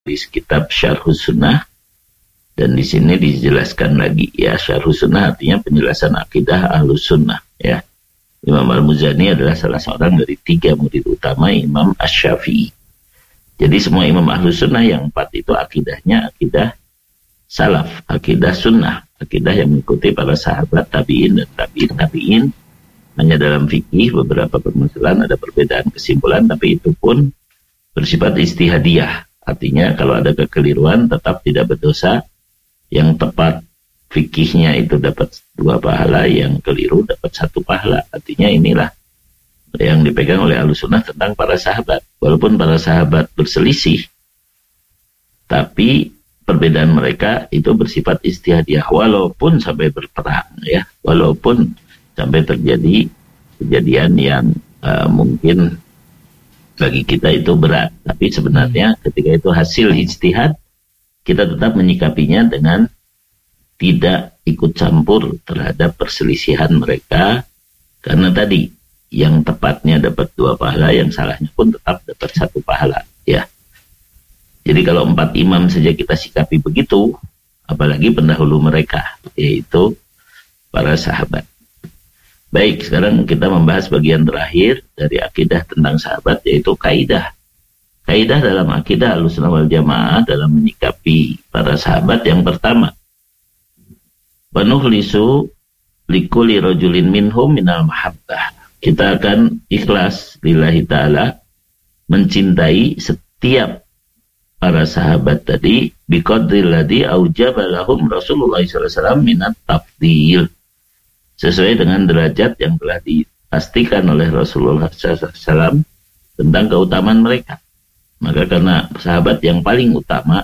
di kitab Syarhus Sunnah, dan di sini dijelaskan lagi ya, Syarhus Sunnah artinya penjelasan akidah Ahlus Sunnah ya. Imam Al-Muzani adalah salah seorang dari 3 murid utama Imam Asy-Syafi'i. Jadi semua imam Ahlus Sunnah yang 4 itu akidahnya akidah salaf, akidah sunnah, akidah yang mengikuti para sahabat, tabi'in dan tabi'in. Hanya dalam fikih beberapa permasalahan ada perbedaan kesimpulan, tapi itu pun bersifat istihadiyah. Artinya kalau ada kekeliruan tetap tidak berdosa. Yang tepat fikihnya itu dapat 2 pahala, yang keliru dapat 1 pahala. Artinya inilah yang dipegang oleh Ahlus Sunnah tentang para sahabat. Walaupun para sahabat berselisih, tapi perbedaan mereka itu bersifat istihadiyah, walaupun sampai berperang ya, walaupun sampai terjadi kejadian yang mungkin bagi kita itu berat, tapi sebenarnya ketika itu hasil ijtihad, kita tetap menyikapinya dengan tidak ikut campur terhadap perselisihan mereka, karena tadi yang tepatnya dapat 2 pahala, yang salahnya pun tetap dapat 1 pahala ya. Jadi kalau 4 imam saja kita sikapi begitu, apalagi pendahulu mereka, yaitu para sahabat. Baik, sekarang kita membahas bagian terakhir dari akidah tentang sahabat, yaitu kaidah. Kaidah dalam akidah Ahlussunnah wal Jamaah dalam menyikapi para sahabat, yang pertama, wanukhlisu likulli rajulin minhum minal mahabbah. Kita akan ikhlas lillahi ta'ala mencintai setiap para sahabat tadi biqadril ladzi aujaba lahum Rasulullah SAW minat tafdil, sesuai dengan derajat yang telah dipastikan oleh Rasulullah SAW tentang keutamaan mereka. Maka karena sahabat yang paling utama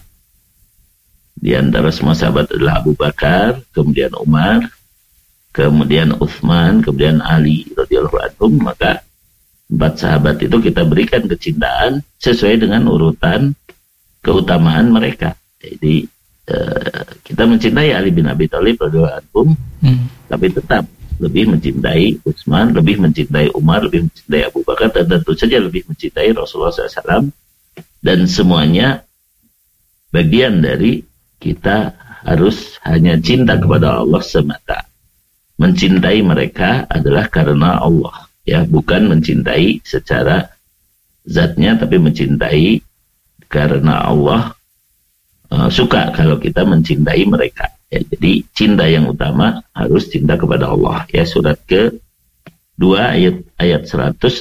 di antara semua sahabat adalah Abu Bakar, kemudian Umar, kemudian Utsman, kemudian Ali radhiyallahu anhum, maka 4 sahabat itu kita berikan kecintaan sesuai dengan urutan keutamaan mereka. Jadi kita mencintai Ali bin Abi Thalib radhiyallahu anhum, tapi tetap lebih mencintai Utsman, lebih mencintai Umar, lebih mencintai Abu Bakar, dan tentu saja lebih mencintai Rasulullah SAW. Dan semuanya bagian dari kita harus hanya cinta kepada Allah semata. Mencintai mereka adalah karena Allah ya, bukan mencintai secara zatnya, tapi mencintai karena Allah suka kalau kita mencintai mereka ya. Jadi cinta yang utama harus cinta kepada Allah ya. Surat ke-2 ayat 165,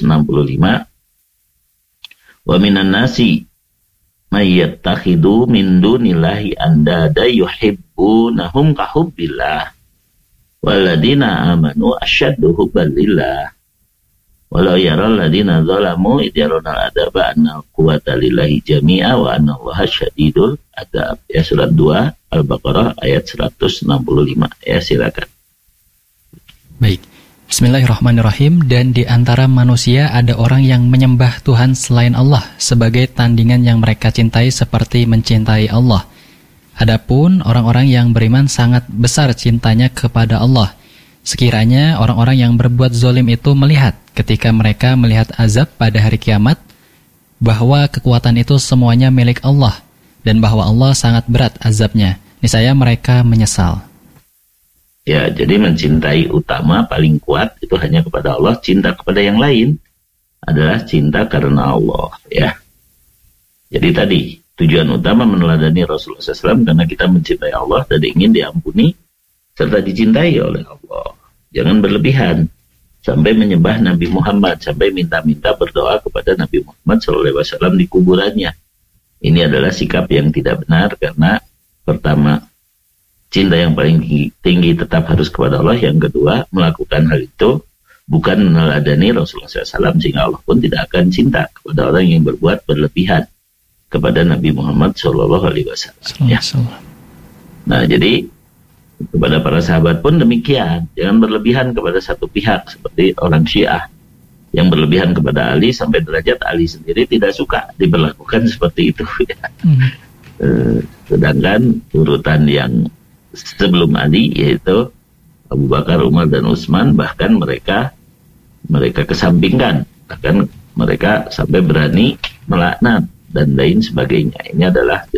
wa minan nasi may yattakhidu min dunillahi andada yuhibbunahum ka hubbillah waladina amanu asyaddu hubban lillah walau yaral ladina zalamu idyaronal adaba anna quwata lillahi jami'a wa anna allaha syadidul adab ya. Surat 2 Al-Baqarah ayat 165 ya. Silakan. Baik, bismillahirrahmanirrahim. Dan di antara manusia ada orang yang menyembah Tuhan selain Allah sebagai tandingan yang mereka cintai seperti mencintai Allah. Adapun orang-orang yang beriman sangat besar cintanya kepada Allah. Sekiranya orang-orang yang berbuat zalim itu melihat ketika mereka melihat azab pada hari kiamat, bahwa kekuatan itu semuanya milik Allah, dan bahwa Allah sangat berat azabnya, niscaya mereka menyesal. Ya, jadi mencintai utama paling kuat itu hanya kepada Allah. Cinta kepada yang lain adalah cinta karena Allah ya. Jadi tadi tujuan utama meneladani Rasulullah SAW karena kita mencintai Allah dan ingin diampuni serta dicintai oleh Allah. Jangan berlebihan sampai menyembah Nabi Muhammad, sampai minta-minta berdoa kepada Nabi Muhammad SAW di kuburannya. Ini adalah sikap yang tidak benar, karena pertama, cinta yang paling tinggi tetap harus kepada Allah. Yang kedua, melakukan hal itu bukan meneladani Rasulullah SAW, sehingga Allah pun tidak akan cinta kepada orang yang berbuat berlebihan kepada Nabi Muhammad SAW ya. Nah, jadi kepada para sahabat pun demikian. Jangan berlebihan kepada satu pihak seperti orang Syiah yang berlebihan kepada Ali sampai derajat Ali sendiri tidak suka diberlakukan seperti itu ya. Sedangkan urutan yang sebelum Ali, yaitu Abu Bakar, Umar, dan Utsman, bahkan mereka kesampingkan, bahkan mereka sampai berani melaknat dan lain sebagainya. Ini adalah